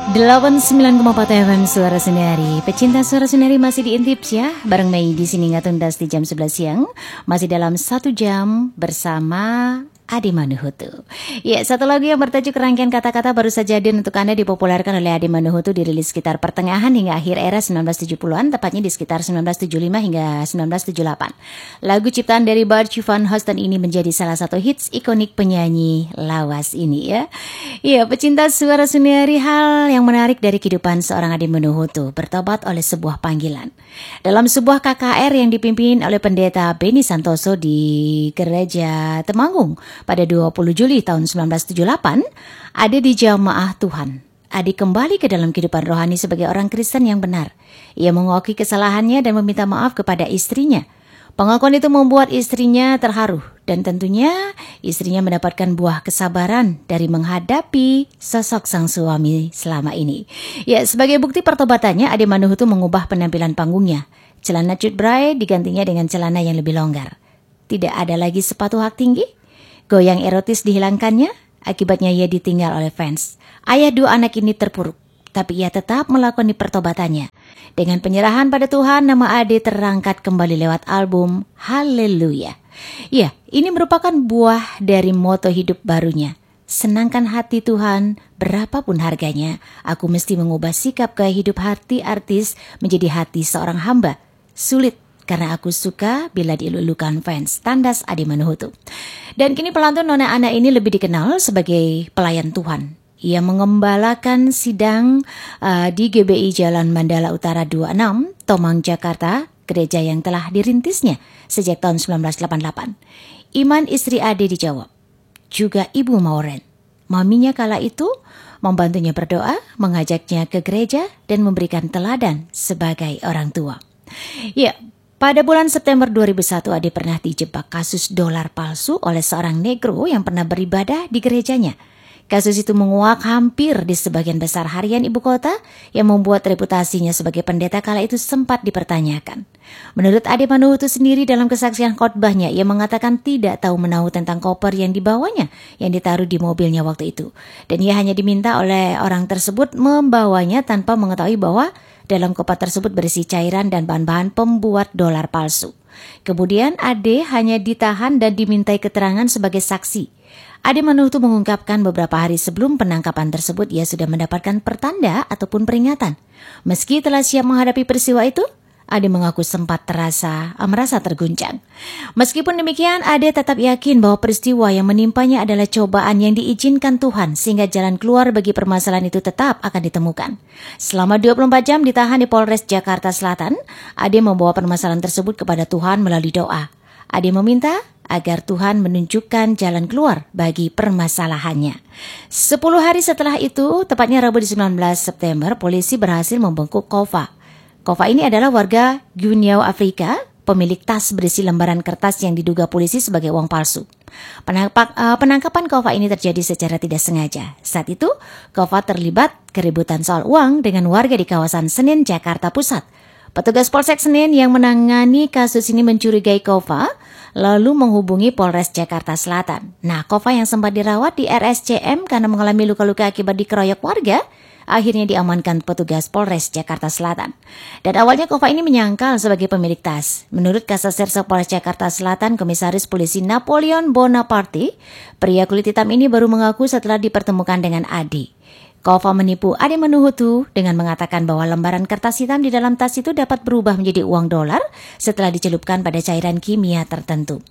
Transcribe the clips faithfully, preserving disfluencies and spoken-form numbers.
delapan puluh sembilan koma empat F M Suara Sendiri. Pecinta Suara Sendiri masih diintip ya. Bareng Mei di sini nggak tuntas di jam sebelas siang. Masih dalam satu jam bersama Ade Manuhutu. Ya, satu lagu yang bertajuk Rangkaian Kata-Kata baru saja hadir untuk Anda, dipopulerkan oleh Ade Manuhutu, dirilis sekitar pertengahan hingga akhir era sembilan belas tujuh puluhan, tepatnya di sekitar sembilan belas tujuh puluh lima hingga sembilan belas tujuh puluh delapan. Lagu ciptaan dari Bart Van Houten ini menjadi salah satu hits ikonik penyanyi lawas ini ya. Ya, pecinta Suara Sendiri, hal yang menarik dari kehidupan seorang Ade Manuhutu bertobat oleh sebuah panggilan. Dalam sebuah K K R yang dipimpin oleh pendeta Beni Santoso di Gereja Temanggung pada dua puluh Juli tahun sembilan belas tujuh puluh delapan, Ade di jamaah Tuhan. Ade kembali ke dalam kehidupan rohani sebagai orang Kristen yang benar. Ia mengakui kesalahannya dan meminta maaf kepada istrinya. Pengakuan itu membuat istrinya terharu dan tentunya istrinya mendapatkan buah kesabaran dari menghadapi sosok sang suami selama ini. Ya, sebagai bukti pertobatannya, Ade Manuhutu mengubah penampilan panggungnya. Celana cut bray digantinya dengan celana yang lebih longgar. Tidak ada lagi sepatu hak tinggi. Goyang erotis dihilangkannya, akibatnya ia ditinggal oleh fans. Ayah dua anak ini terpuruk, tapi ia tetap melakoni pertobatannya. Dengan penyerahan pada Tuhan, nama Ade terangkat kembali lewat album Haleluya. Ya, ini merupakan buah dari moto hidup barunya. Senangkan hati Tuhan, berapapun harganya. Aku mesti mengubah sikap gaya hidup hati artis menjadi hati seorang hamba. Sulit, karena aku suka bila dilulukan fans. Tandas Ade Manuhutu. Dan kini pelantun Nona Ana ini lebih dikenal sebagai pelayan Tuhan. Ia mengembalakan sidang uh, di G B I Jalan Mandala Utara dua puluh enam, Tomang, Jakarta, gereja yang telah dirintisnya sejak tahun sembilan belas delapan puluh delapan. Iman istri Ade dijawab. Juga Ibu Mauren. Maminya kala itu membantunya berdoa, mengajaknya ke gereja, dan memberikan teladan sebagai orang tua. Ya, pada bulan September dua ribu satu, Ade pernah dijebak kasus dolar palsu oleh seorang negro yang pernah beribadah di gerejanya. Kasus itu menguak hampir di sebagian besar harian ibu kota yang membuat reputasinya sebagai pendeta kala itu sempat dipertanyakan. Menurut Ade Manuhutu sendiri dalam kesaksian khotbahnya, ia mengatakan tidak tahu menahu tentang koper yang dibawanya yang ditaruh di mobilnya waktu itu. Dan ia hanya diminta oleh orang tersebut membawanya tanpa mengetahui bahwa dalam koper tersebut berisi cairan dan bahan-bahan pembuat dolar palsu. Kemudian Ade hanya ditahan dan dimintai keterangan sebagai saksi. Ade Manuhutu mengungkapkan beberapa hari sebelum penangkapan tersebut ia sudah mendapatkan pertanda ataupun peringatan. Meski telah siap menghadapi peristiwa itu, Ade mengaku sempat terasa merasa terguncang. Meskipun demikian, Ade tetap yakin bahwa peristiwa yang menimpanya adalah cobaan yang diizinkan Tuhan sehingga jalan keluar bagi permasalahan itu tetap akan ditemukan. Selama dua puluh empat jam ditahan di Polres Jakarta Selatan, Ade membawa permasalahan tersebut kepada Tuhan melalui doa. Ade meminta agar Tuhan menunjukkan jalan keluar bagi permasalahannya. Sepuluh hari setelah itu, tepatnya Rabu di sembilan belas September, polisi berhasil membengkuk Kova. Kova ini adalah warga Guinea, Afrika, pemilik tas berisi lembaran kertas yang diduga polisi sebagai uang palsu. Penangkap, uh, penangkapan Kova ini terjadi secara tidak sengaja. Saat itu, Kova terlibat keributan soal uang dengan warga di kawasan Senen, Jakarta Pusat. Petugas Polsek Senen yang menangani kasus ini mencurigai Kova, lalu menghubungi Polres Jakarta Selatan. Nah, Kova yang sempat dirawat di R S C M karena mengalami luka-luka akibat dikeroyok warga, akhirnya diamankan petugas Polres Jakarta Selatan. Dan awalnya Kova ini menyangkal sebagai pemilik tas. Menurut Kasatserse Polres Jakarta Selatan, Komisaris Polisi Napoleon Bonaparte, pria kulit hitam ini baru mengaku setelah dipertemukan dengan Ade. Kova menipu Ade Manuhutu dengan mengatakan bahwa lembaran kertas hitam di dalam tas itu dapat berubah menjadi uang dolar setelah dicelupkan pada cairan kimia tertentu.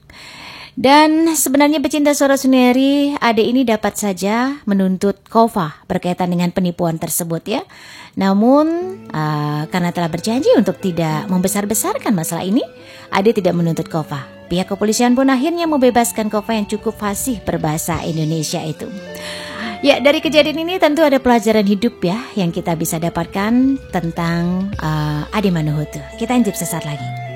Dan sebenarnya pecinta Suara Sendiri, Ade ini dapat saja menuntut Kova berkaitan dengan penipuan tersebut ya. Namun uh, karena telah berjanji untuk tidak membesar-besarkan masalah ini, Ade tidak menuntut Kova. Pihak kepolisian pun akhirnya membebaskan Kova yang cukup fasih berbahasa Indonesia itu. Ya, dari kejadian ini tentu ada pelajaran hidup ya yang kita bisa dapatkan tentang uh, Ade Manuhutu. Kita intip sesaat lagi.